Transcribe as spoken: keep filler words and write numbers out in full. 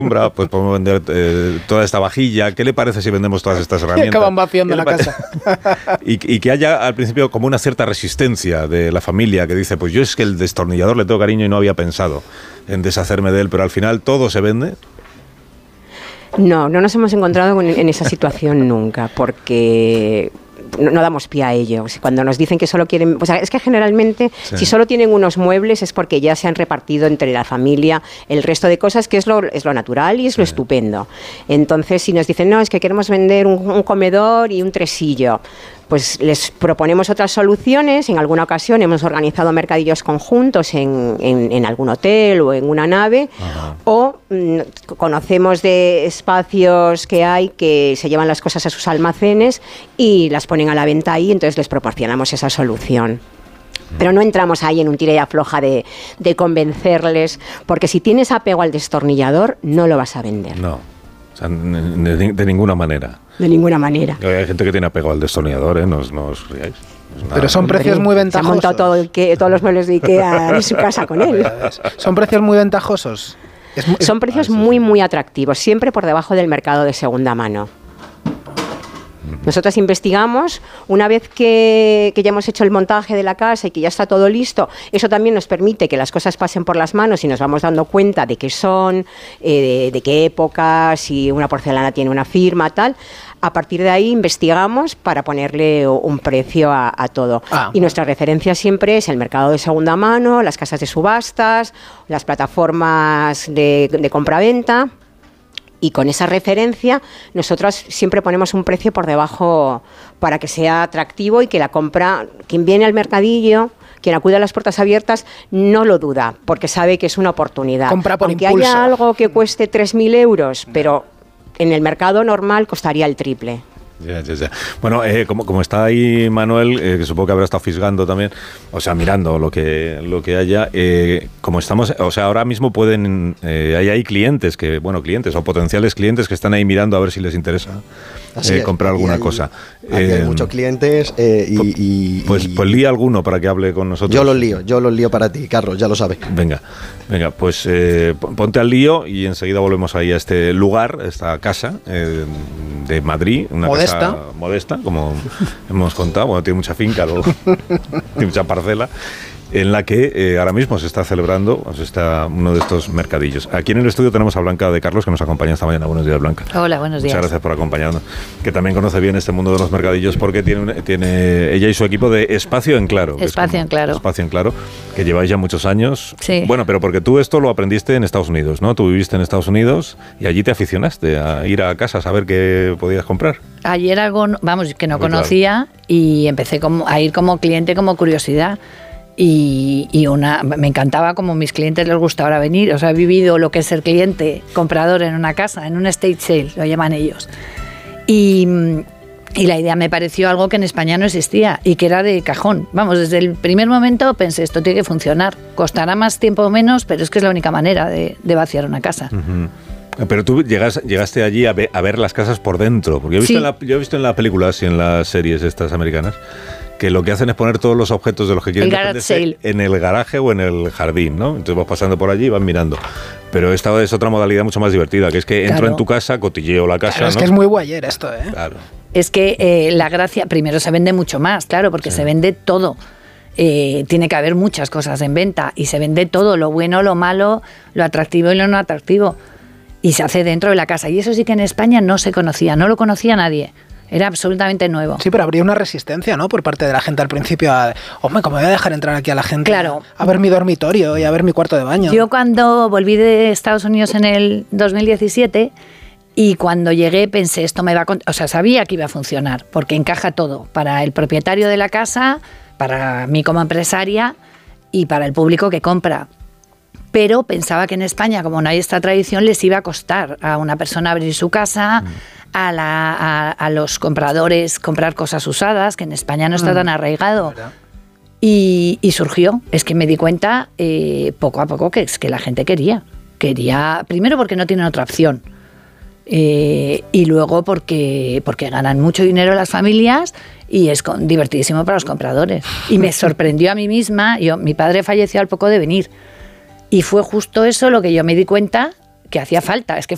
Pues podemos vender eh, toda esta vajilla. ¿Qué le parece si vendemos todas estas herramientas? Y acaban vaciando la casa. y, y que haya al principio como una cierta resistencia de la familia que dice, pues yo es que el destornillador le tengo cariño y no había pensado en deshacerme de él, pero al final todo se vende. No, no nos hemos encontrado en esa situación nunca, porque no, no damos pie a ello. Cuando nos dicen que solo quieren... O sea, es que generalmente, sí. si solo tienen unos muebles es porque ya se han repartido entre la familia el resto de cosas, que es lo, es lo natural y es sí. lo estupendo. Entonces, si nos dicen, no, es que queremos vender un, un comedor y un tresillo, pues les proponemos otras soluciones. En alguna ocasión hemos organizado mercadillos conjuntos en, en, en algún hotel o en una nave. Ajá. O mm, conocemos de espacios que hay que se llevan las cosas a sus almacenes y las ponen a la venta ahí, entonces les proporcionamos esa solución. Pero no entramos ahí en un tira y afloja de, de convencerles, porque si tienes apego al destornillador, no lo vas a vender. No, o sea, de, de ninguna manera. De ninguna manera. Hay gente que tiene apego al destornillador, ¿eh? No, no os riáis. Pero son precios muy ventajosos. Se ha montado todo el que, todos los muebles de IKEA en su casa con él. Son precios muy ventajosos. Es muy, son precios ah, sí, muy, muy atractivos, siempre por debajo del mercado de segunda mano. Nosotros investigamos, una vez que, que ya hemos hecho el montaje de la casa y que ya está todo listo, eso también nos permite que las cosas pasen por las manos y nos vamos dando cuenta de qué son, eh, de, de qué época, si una porcelana tiene una firma, tal. A partir de ahí investigamos para ponerle un precio a, a todo. Ah. Y nuestra referencia siempre es el mercado de segunda mano, las casas de subastas, las plataformas de, de compraventa. Y con esa referencia nosotros siempre ponemos un precio por debajo para que sea atractivo y que la compra, quien viene al mercadillo, quien acude a las puertas abiertas, no lo duda, porque sabe que es una oportunidad. Compra por Aunque impulso. haya algo que cueste tres mil euros, pero en el mercado normal costaría el triple. Ya, ya, ya. Bueno, eh, como, como está ahí Manuel, eh, que supongo que habrá estado fisgando también, o sea, mirando lo que lo que haya, eh, como estamos, o sea, ahora mismo pueden, eh, hay, hay clientes que, bueno, clientes o potenciales clientes que están ahí mirando a ver si les interesa eh, comprar alguna hay, cosa. Aquí eh, hay muchos clientes eh, y, y... Pues, pues lía alguno para que hable con nosotros. Yo los lío, yo los lío para ti, Carlos, ya lo sabes. Venga, venga, pues eh, ponte al lío y enseguida volvemos ahí a este lugar, esta casa eh, de Madrid, una modesta. Casa modesta, como hemos contado, bueno, tiene mucha finca, luego, tiene mucha parcela, en la que eh, ahora mismo se está celebrando pues está uno de estos mercadillos. Aquí en el estudio tenemos a Blanca de Carlos, que nos acompaña esta mañana. Buenos días, Blanca. Hola, buenos días. Muchas gracias por acompañarnos. Que también conoce bien este mundo de los mercadillos porque tiene, tiene ella y su equipo de Espacio en Claro. Espacio en Claro. Espacio en Claro, que lleváis ya muchos años. Sí. Bueno, pero porque tú esto lo aprendiste en Estados Unidos, ¿no? Tú viviste en Estados Unidos y allí te aficionaste a ir a casa a saber qué podías comprar. Ayer algo, vamos, que no Muy conocía claro. Y empecé como, a ir como cliente, como curiosidad. Y, y una me encantaba como mis clientes les gusta ahora venir. O sea, he vivido lo que es ser cliente, comprador en una casa, en un estate sale, lo llaman ellos. Y, y la idea me pareció algo que en España no existía y que era de cajón. Vamos, desde el primer momento pensé, esto tiene que funcionar. Costará más tiempo o menos, pero es que es la única manera de, de vaciar una casa. Uh-huh. Pero tú llegas, llegaste allí a ver, a ver las casas por dentro, porque yo he visto, sí. en la, yo he visto en las películas y en las series estas americanas que lo que hacen es poner todos los objetos de los que quieren desprenderse en el garaje o en el jardín, ¿no? Entonces vas pasando por allí y vas mirando. Pero esta es otra modalidad mucho más divertida, que es que entro claro. en tu casa, cotilleo la casa, claro, es ¿no? que es muy guayer esto, ¿eh? Claro. Es que eh, la gracia, primero se vende mucho más, claro, porque sí. se vende todo. Eh, tiene que haber muchas cosas en venta y se vende todo, lo bueno, lo malo, lo atractivo y lo no atractivo. Y se hace dentro de la casa. Y eso sí que en España no se conocía, no lo conocía nadie. Era absolutamente nuevo. Sí, pero habría una resistencia, ¿no? Por parte de la gente al principio a... Hombre, ¿cómo voy a dejar entrar aquí a la gente? Claro. A ver mi dormitorio y a ver mi cuarto de baño. Yo cuando volví de Estados Unidos en el dos mil diecisiete y cuando llegué pensé, esto me va a... O sea, sabía que iba a funcionar, porque encaja todo. Para el propietario de la casa, para mí como empresaria y para el público que compra. Pero pensaba que en España, como no hay esta tradición, les iba a costar a una persona abrir su casa... Mm. A, la, a, a los compradores comprar cosas usadas, que en España no está tan arraigado. Y, y surgió, es que me di cuenta eh, poco a poco que es que la gente quería. Quería, primero porque no tienen otra opción. Eh, y luego porque, porque ganan mucho dinero las familias y es con, divertidísimo para los compradores. Y me sorprendió a mí misma, yo, mi padre falleció al poco de venir. Y fue justo eso lo que yo me di cuenta que hacía falta. Es que